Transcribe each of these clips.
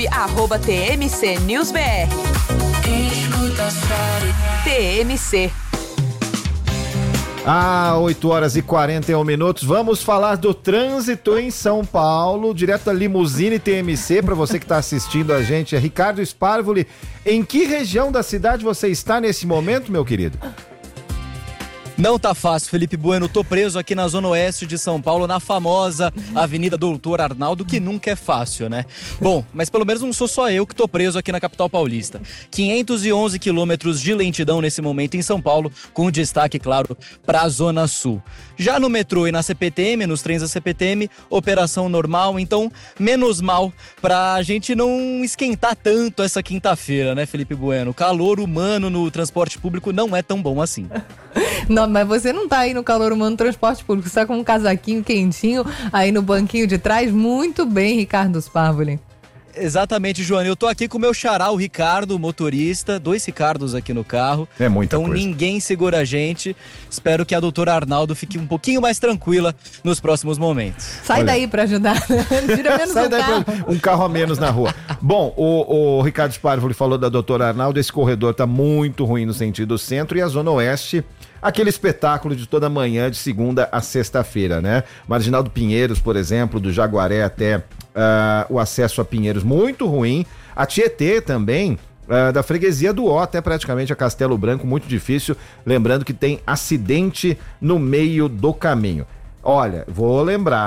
@TMC News BR. TMC. 8h41. Vamos falar do trânsito em São Paulo, direto da Limusine TMC, para você que está assistindo a gente. É Ricardo Sparvoli. Em que região da cidade você está nesse momento, meu querido? Não tá fácil, Felipe Bueno. Tô preso aqui na zona oeste de São Paulo, na famosa Avenida Doutor Arnaldo, que nunca é fácil, né? Bom, mas pelo menos não sou só eu que tô preso aqui na capital paulista. 511 quilômetros de lentidão nesse momento em São Paulo, com destaque, claro, pra Zona Sul. Já no metrô e na CPTM, nos trens da CPTM, operação normal, então menos mal pra gente não esquentar tanto essa quinta-feira, né, Felipe Bueno? O calor humano no transporte público não é tão bom assim. Não, mas você não tá aí no calor humano no transporte público, você tá com um casaquinho quentinho aí no banquinho de trás. Muito bem, Ricardo Sparvoli. Exatamente, Joana. Eu tô aqui com o meu xará, o Ricardo, motorista, 2 Ricardos aqui no carro. É muita então coisa. Ninguém segura a gente. Espero que a doutora Arnaldo fique um pouquinho mais tranquila nos próximos momentos. Sai daí pra ajudar. Tira menos Sai o daí carro. um carro a menos na rua. Bom, o Ricardo Sparvoli falou da doutora Arnaldo. Esse corredor tá muito ruim no sentido centro, e a zona oeste, aquele espetáculo de toda manhã, de segunda a sexta-feira, né? Marginal do Pinheiros, por exemplo, do Jaguaré até o acesso a Pinheiros, muito ruim. A Tietê também, da freguesia do Ó até praticamente a Castelo Branco, muito difícil. Lembrando que tem acidente no meio do caminho. Olha, vou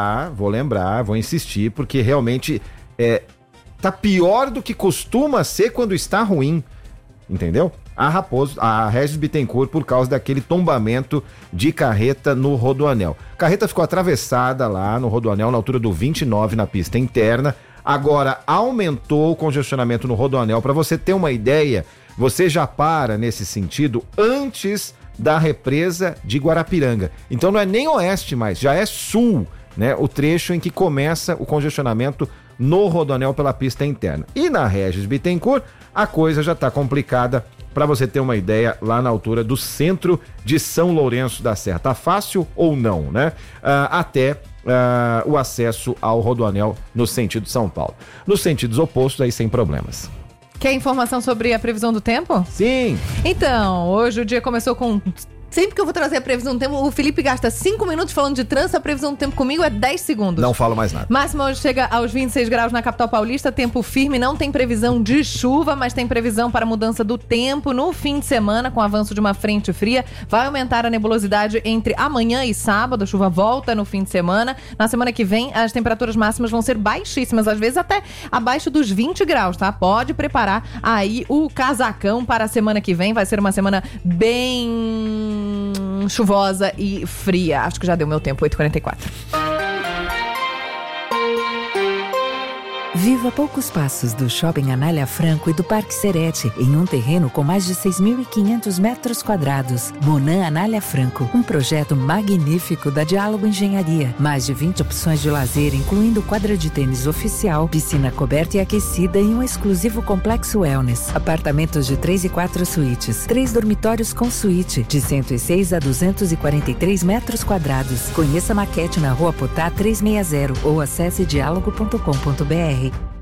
insistir, porque realmente tá pior do que costuma ser quando está ruim, entendeu? A Regis Bittencourt, por causa daquele tombamento de carreta no Rodoanel. A carreta ficou atravessada lá no Rodoanel, na altura do 29, na pista interna. Agora aumentou o congestionamento no Rodoanel. Para você ter uma ideia, você já para nesse sentido antes da represa de Guarapiranga. Então não é nem oeste mais, já é sul, né? O trecho em que começa o congestionamento no Rodoanel pela pista interna. E na Regis Bittencourt, a coisa já está complicada. Para você ter uma ideia, lá na altura do centro de São Lourenço da Serra. Tá fácil ou não, né? Até o acesso ao Rodoanel no sentido São Paulo. Nos sentidos opostos, aí sem problemas. Quer informação sobre a previsão do tempo? Sim! Então, hoje o dia começou com... Sempre que eu vou trazer a previsão do tempo, o Felipe gasta 5 minutos falando de trânsito, a previsão do tempo comigo é 10 segundos. Não falo mais nada. Máximo hoje chega aos 26 graus na capital paulista, tempo firme, não tem previsão de chuva, mas tem previsão para mudança do tempo no fim de semana, com o avanço de uma frente fria. Vai aumentar a nebulosidade entre amanhã e sábado, a chuva volta no fim de semana. Na semana que vem, as temperaturas máximas vão ser baixíssimas, às vezes até abaixo dos 20 graus, tá? Pode preparar aí o casacão para a semana que vem, vai ser uma semana bem chuvosa e fria. Acho que já deu meu tempo, 8h44. Viva poucos passos do Shopping Anália Franco e do Parque Serete, em um terreno com mais de 6.500 metros quadrados. Monan Anália Franco, um projeto magnífico da Diálogo Engenharia. Mais de 20 opções de lazer, incluindo quadra de tênis oficial, piscina coberta e aquecida e um exclusivo complexo wellness. Apartamentos de 3 e 4 suítes, 3 dormitórios com suíte, de 106 a 243 metros quadrados. Conheça a maquete na Rua Potá 360 ou acesse diálogo.com.br.